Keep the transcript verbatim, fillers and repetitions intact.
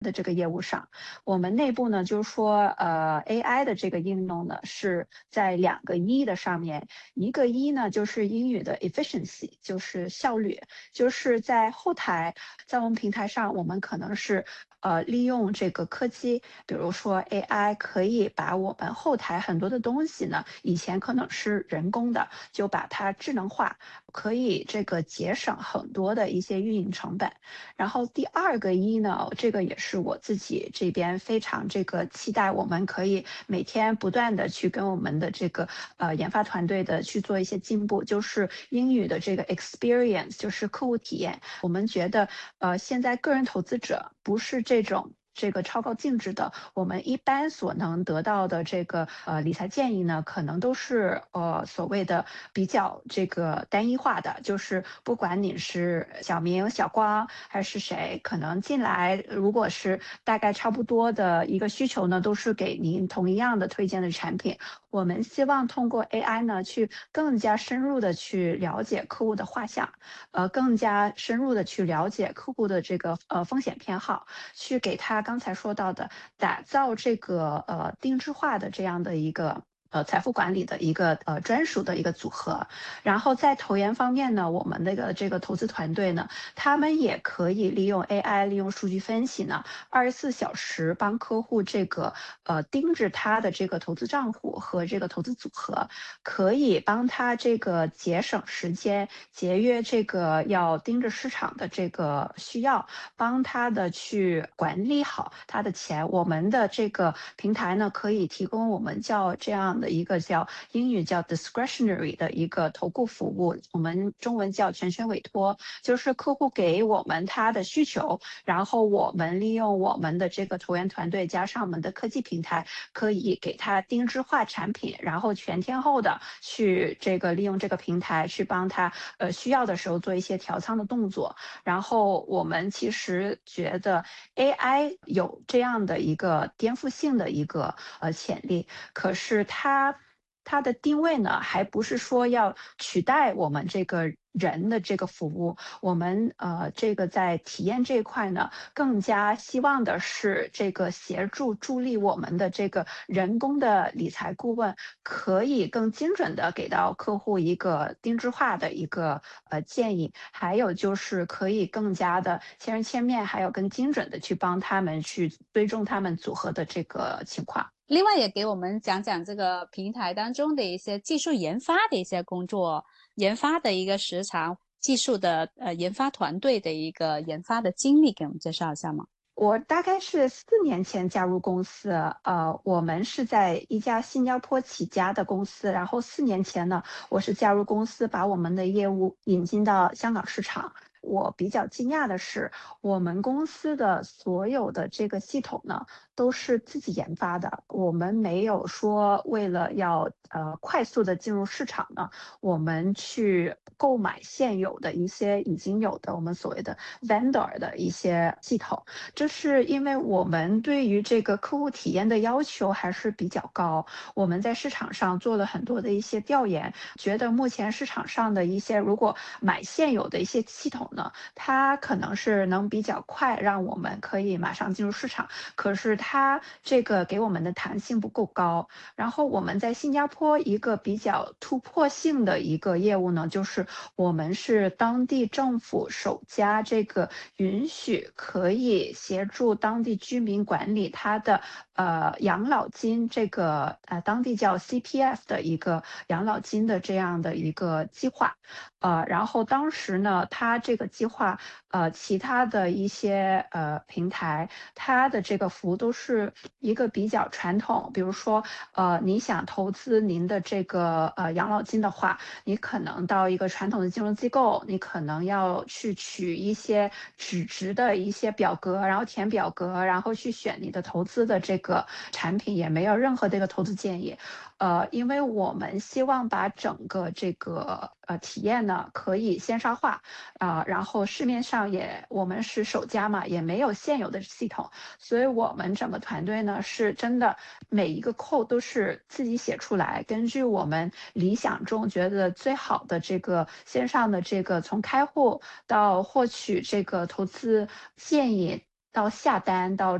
的这个业务上，我们内部呢就是说，呃，A I 的这个应用呢是在两个一的上面，一个一呢就是英语的 efficiency，就是效率，就是在后台，在我们平台上，我们可能是呃利用这个科技，比如说 A I 可以把我们后台很多的东西呢，以前可能是人工的，就把它智能化，可以这个节省很多的一些运营成本。然后第二个一呢，这个也是我自己这边非常这个期待，我们可以每天不断的去跟我们的这个呃研发团队的去做一些进步，就是英语的这个 experience，就是客户体验。我们觉得呃现在个人投资者不是这种。这个超高净值的，我们一般所能得到的这个呃理财建议呢，可能都是呃所谓的比较这个单一化的，就是不管你是小明、小光还是谁，可能进来如果是大概差不多的一个需求呢，都是给您同一样的推荐的产品。我们希望通过 A I 呢，去更加深入的去了解客户的画像，呃，更加深入的去了解客户的这个呃风险偏好，去给他刚才说到的打造这个呃定制化的这样的一个。呃，财富管理的一个呃专属的一个组合，然后在投研方面呢，我们那个这个投资团队呢，他们也可以利用 A I，利用数据分析呢，二十四小时帮客户这个呃盯着他的这个投资账户和这个投资组合，可以帮他这个节省时间，节约这个要盯着市场的这个需要，帮他的去管理好他的钱。我们的这个平台呢，可以提供我们叫这样的一个叫英语叫 discretionary 的一个投顾服务，我们中文叫全权委托，就是客户给我们他的需求，然后我们利用我们的这个投研团队加上我们的科技平台，可以给他定制化产品，然后全天候的去这个利用这个平台去帮他呃需要的时候做一些调仓的动作。然后我们其实觉得 A I 有这样的一个颠覆性的一个呃潜力，可是它它的定位呢，还不是说要取代我们这个人的这个服务。我们呃这个在体验这一块呢，更加希望的是这个协助助力我们的这个人工的理财顾问，可以更精准的给到客户一个定制化的一个呃建议，还有就是可以更加的千人千面，还有更精准的去帮他们去追踪他们组合的这个情况。 另外也给我们讲讲这个平台当中的一些技术研发的一些工作，研发的一个时长，技术的呃研发团队的一个研发的经历，给我们介绍一下吗？ 我大概是四年前加入公司，呃，我们是在一家新加坡起家的公司，然后四年前呢，我是加入公司，把我们的业务引进到香港市场。我比较惊讶的是，我们公司的所有的这个系统呢，都是自己研发的。我们没有说为了要呃快速的进入市场呢，我们去购买现有的一些已经有的我们所谓的 vendor 的一些系统。这是因为我们对于这个客户体验的要求还是比较高。我们在市场上做了很多的一些调研，觉得目前市场上的一些如果买现有的一些系统呢，它可能是能比较快让我们可以马上进入市场，可是它这个给我们的弹性不够高。然后我们在新加坡一个比较突破性的一个业务呢，就是我们是当地政府首家这个允许可以协助当地居民管理他的呃养老金，这个呃当地叫 C P F 的一个养老金的这样的一个计划。呃，然后当时呢，它这个计划，呃，其他的一些呃平台，它的这个服务都是一个比较传统，比如说，呃，你想投资您的这个呃养老金的话，你可能到一个传统的金融机构，你可能要去取一些纸质的一些表格，然后填表格，然后去选你的投资的这个产品，也没有任何这个投资建议。呃，因为我们希望把整个这个呃体验呢可以线上化，啊、然后市面上也我们是首家嘛，也没有现有的系统，所以我们整个团队呢是真的每一个 code 都是自己写出来，根据我们理想中觉得最好的这个线上的这个从开户到获取这个投资建议。 到下单到